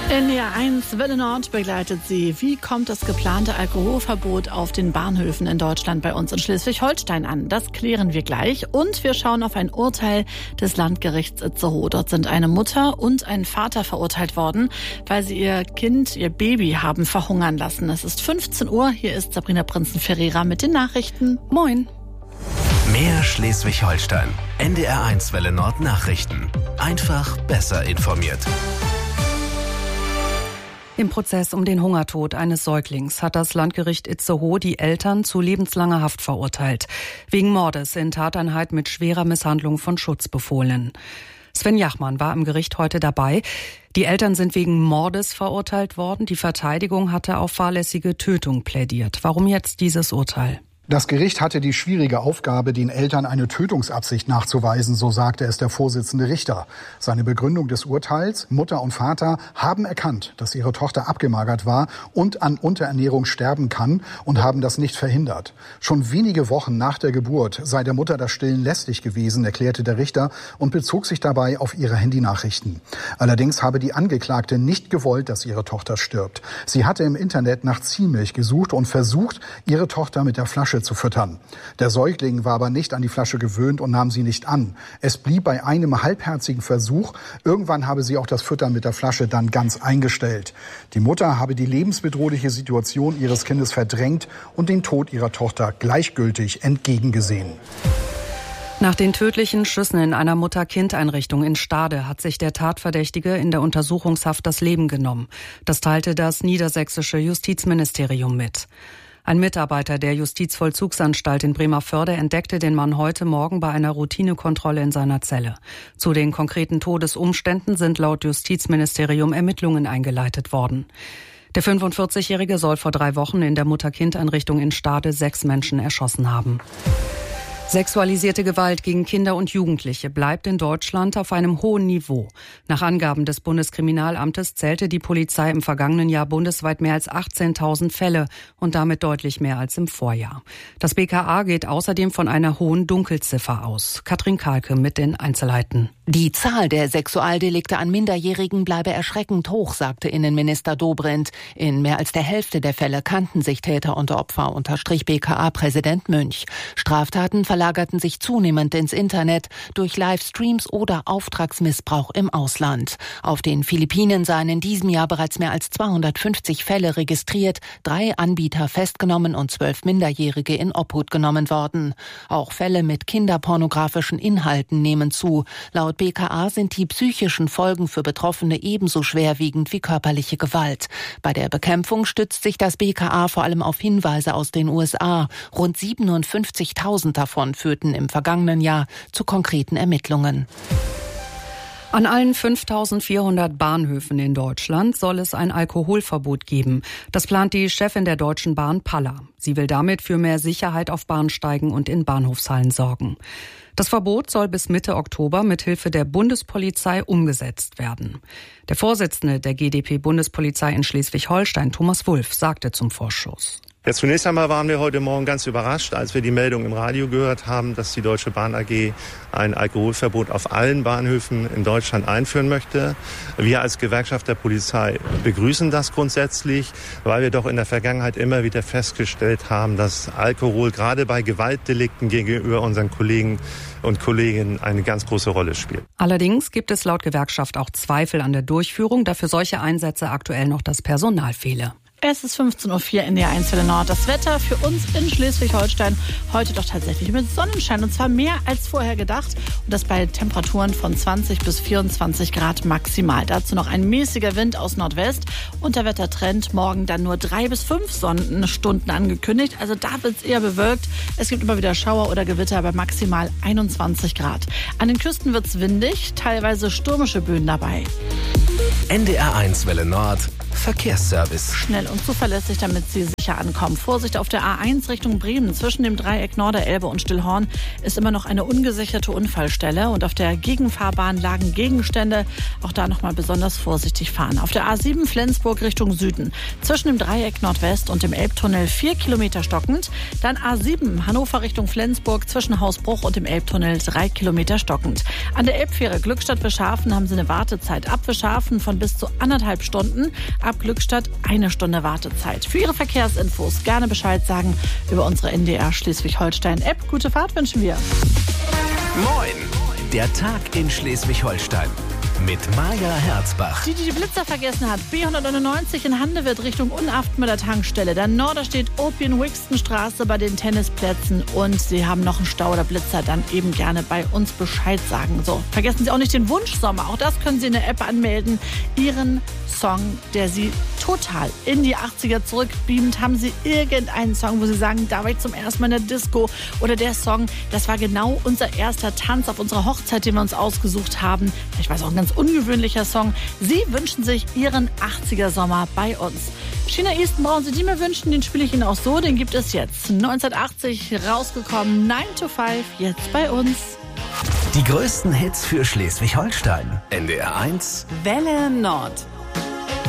NDR 1 Welle Nord begleitet Sie. Wie kommt das geplante Alkoholverbot auf den Bahnhöfen in Deutschland bei uns in Schleswig-Holstein an? Das klären wir gleich. Und wir schauen auf ein Urteil des Landgerichts Itzehoe. Dort sind eine Mutter und ein Vater verurteilt worden, weil sie ihr Baby haben verhungern lassen. Es ist 15 Uhr. Hier ist Sabrina Prinzen-Ferreira mit den Nachrichten. Moin. Mehr Schleswig-Holstein. NDR 1 Welle Nord Nachrichten. Einfach besser informiert. Im Prozess um den Hungertod eines Säuglings hat das Landgericht Itzehoe die Eltern zu lebenslanger Haft verurteilt. Wegen Mordes in Tateinheit mit schwerer Misshandlung von Schutzbefohlenen. Sven Jachmann war im Gericht heute dabei. Die Eltern sind wegen Mordes verurteilt worden. Die Verteidigung hatte auf fahrlässige Tötung plädiert. Warum jetzt dieses Urteil? Das Gericht hatte die schwierige Aufgabe, den Eltern eine Tötungsabsicht nachzuweisen, so sagte es der Vorsitzende Richter. Seine Begründung des Urteils: Mutter und Vater haben erkannt, dass ihre Tochter abgemagert war und an Unterernährung sterben kann und haben das nicht verhindert. Schon wenige Wochen nach der Geburt sei der Mutter das Stillen lästig gewesen, erklärte der Richter und bezog sich dabei auf ihre Handynachrichten. Allerdings habe die Angeklagte nicht gewollt, dass ihre Tochter stirbt. Sie hatte im Internet nach Ziehmilch gesucht und versucht, ihre Tochter mit der Flasche zu füttern. Der Säugling war aber nicht an die Flasche gewöhnt und nahm sie nicht an. Es blieb bei einem halbherzigen Versuch. Irgendwann habe sie auch das Füttern mit der Flasche dann ganz eingestellt. Die Mutter habe die lebensbedrohliche Situation ihres Kindes verdrängt und den Tod ihrer Tochter gleichgültig entgegengesehen. Nach den tödlichen Schüssen in einer Mutter-Kind-Einrichtung in Stade hat sich der Tatverdächtige in der Untersuchungshaft das Leben genommen. Das teilte das niedersächsische Justizministerium mit. Ein Mitarbeiter der Justizvollzugsanstalt in Bremervörde entdeckte den Mann heute Morgen bei einer Routinekontrolle in seiner Zelle. Zu den konkreten Todesumständen sind laut Justizministerium Ermittlungen eingeleitet worden. Der 45-Jährige soll vor 3 Wochen in der Mutter-Kind-Einrichtung in Stade 6 Menschen erschossen haben. Sexualisierte Gewalt gegen Kinder und Jugendliche bleibt in Deutschland auf einem hohen Niveau. Nach Angaben des Bundeskriminalamtes zählte die Polizei im vergangenen Jahr bundesweit mehr als 18.000 Fälle und damit deutlich mehr als im Vorjahr. Das BKA geht außerdem von einer hohen Dunkelziffer aus. Katrin Kahlke mit den Einzelheiten. Die Zahl der Sexualdelikte an Minderjährigen bleibe erschreckend hoch, sagte Innenminister Dobrindt. In mehr als der Hälfte der Fälle kannten sich Täter und Opfer, unterstrich BKA-Präsident Münch. Straftaten verlagerten sich zunehmend ins Internet durch Livestreams oder Auftragsmissbrauch im Ausland. Auf den Philippinen seien in diesem Jahr bereits mehr als 250 Fälle registriert, 3 Anbieter festgenommen und 12 Minderjährige in Obhut genommen worden. Auch Fälle mit kinderpornografischen Inhalten nehmen zu. Laut BKA sind die psychischen Folgen für Betroffene ebenso schwerwiegend wie körperliche Gewalt. Bei der Bekämpfung stützt sich das BKA vor allem auf Hinweise aus den USA. Rund 57.000 davon führten im vergangenen Jahr zu konkreten Ermittlungen. An allen 5.400 Bahnhöfen in Deutschland soll es ein Alkoholverbot geben. Das plant die Chefin der Deutschen Bahn, Palla. Sie will damit für mehr Sicherheit auf Bahnsteigen und in Bahnhofshallen sorgen. Das Verbot soll bis Mitte Oktober mit Hilfe der Bundespolizei umgesetzt werden. Der Vorsitzende der GdP-Bundespolizei in Schleswig-Holstein, Thomas Wulff, sagte zum Vorschuss: Ja, zunächst einmal waren wir heute Morgen ganz überrascht, als wir die Meldung im Radio gehört haben, dass die Deutsche Bahn AG ein Alkoholverbot auf allen Bahnhöfen in Deutschland einführen möchte. Wir als Gewerkschaft der Polizei begrüßen das grundsätzlich, weil wir doch in der Vergangenheit immer wieder festgestellt haben, dass Alkohol gerade bei Gewaltdelikten gegenüber unseren Kollegen und Kolleginnen eine ganz große Rolle spielt. Allerdings gibt es laut Gewerkschaft auch Zweifel an der Durchführung, da für solche Einsätze aktuell noch das Personal fehle. Es ist 15.04 Uhr in der 1 Welle Nord. Das Wetter für uns in Schleswig-Holstein heute doch tatsächlich mit Sonnenschein und zwar mehr als vorher gedacht und das bei Temperaturen von 20 bis 24 Grad maximal. Dazu noch ein mäßiger Wind aus Nordwest und der Wettertrend morgen dann nur 3 bis 5 Sonnenstunden angekündigt. Also da wird es eher bewölkt. Es gibt immer wieder Schauer oder Gewitter bei maximal 21 Grad. An den Küsten wird es windig, teilweise stürmische Böen dabei. NDR 1 Welle Nord Verkehrsservice. Schnell und zuverlässig, damit Sie sicher ankommen. Vorsicht auf der A1 Richtung Bremen. Zwischen dem Dreieck Norderelbe und Stillhorn ist immer noch eine ungesicherte Unfallstelle. Und auf der Gegenfahrbahn lagen Gegenstände. Auch da nochmal besonders vorsichtig fahren. Auf der A7 Flensburg Richtung Süden. Zwischen dem Dreieck Nordwest und dem Elbtunnel 4 Kilometer stockend. Dann A7 Hannover Richtung Flensburg zwischen Hausbruch und dem Elbtunnel 3 Kilometer stockend. An der Elbfähre Glückstadt-Wischhafen haben Sie eine Wartezeit ab Wischhafen von bis zu 1,5 Stunden. Ab Glückstadt 1 Stunde Wartezeit. Für Ihre Verkehrsinfos gerne Bescheid sagen über unsere NDR Schleswig-Holstein-App. Gute Fahrt wünschen wir. Moin! Der Tag in Schleswig-Holstein. Mit Maja Herzbach. Die Blitzer vergessen hat. B199 in Handewitt Richtung Unaftmüller Tankstelle. Dann Norderstedt Opien-Wixton-Straße bei den Tennisplätzen. Und Sie haben noch einen Stau oder Blitzer, dann eben gerne bei uns Bescheid sagen. So, vergessen Sie auch nicht den Wunschsommer. Auch das können Sie in der App anmelden. Ihren Song, der Sie total in die 80er zurückbeamt. Haben Sie irgendeinen Song, wo Sie sagen, da war ich zum ersten Mal in der Disco? Oder der Song, das war genau unser erster Tanz auf unserer Hochzeit, den wir uns ausgesucht haben. Ich weiß auch, ein ganz ungewöhnlicher Song. Sie wünschen sich Ihren 80er Sommer bei uns. China Easton brauchen Sie die mir wünschen, den spiele ich Ihnen auch so. Den gibt es jetzt. 1980 rausgekommen, 9 to 5, jetzt bei uns. Die größten Hits für Schleswig-Holstein. NDR 1. Welle Nord.